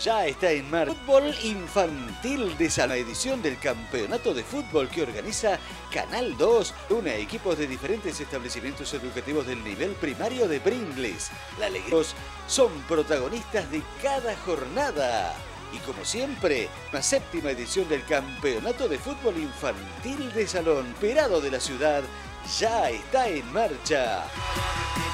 Ya está en marcha Fútbol Infantil de Salón, edición del campeonato de fútbol que organiza Canal 2, une a equipos de diferentes establecimientos educativos del nivel primario de Pringles. La alegría son protagonistas de cada jornada. Y como siempre, la séptima edición del campeonato de fútbol infantil de salón, Perado de la ciudad, ya está en marcha.